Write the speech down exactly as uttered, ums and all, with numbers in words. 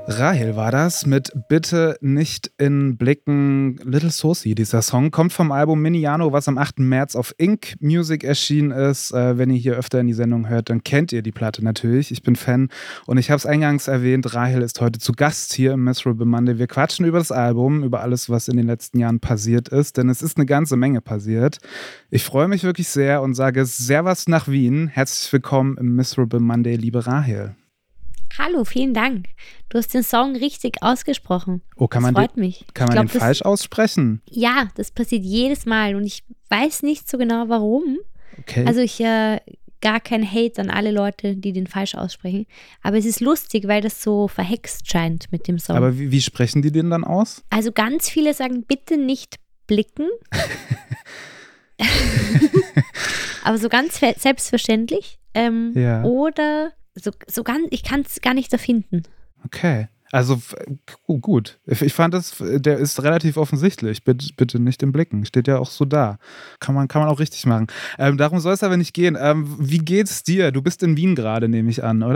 Rahel war das mit Bitte nicht in Blicken. Little Saucy, dieser Song, kommt vom Album Miniano, was am achten März auf Ink Music erschienen ist. Äh, wenn ihr hier öfter in die Sendung hört, dann kennt ihr die Platte natürlich. Ich bin Fan und ich habe es eingangs erwähnt, Rahel ist heute zu Gast hier im Miserable Monday. Wir quatschen über das Album, über alles, was in den letzten Jahren passiert ist, denn es ist eine ganze Menge passiert. Ich freue mich wirklich sehr und sage Servus nach Wien. Herzlich willkommen im Miserable Monday, liebe Rahel. Hallo, vielen Dank. Du hast den Song richtig ausgesprochen. Oh, kann das man freut den, mich. Kann man glaub, den das, falsch aussprechen? Ja, das passiert jedes Mal und ich weiß nicht so genau, warum. Okay. Also ich äh, gar kein Hate an alle Leute, die den falsch aussprechen. Aber es ist lustig, weil das so verhext scheint mit dem Song. Aber wie, wie sprechen die den dann aus? Also ganz viele sagen, bitte nicht blicken. Aber so ganz fe- selbstverständlich. Ähm, Ja. Oder so, so ganz, ich kann es gar nicht erfinden. Okay. Also f- gu- gut. Ich ich fand das, der ist relativ offensichtlich. Bitte, bitte nicht im Blicken. Steht ja auch so da. Kann man, kann man auch richtig machen. Ähm, darum soll es aber nicht gehen. Ähm, wie geht's dir? Du bist in Wien gerade, nehme ich an, oder?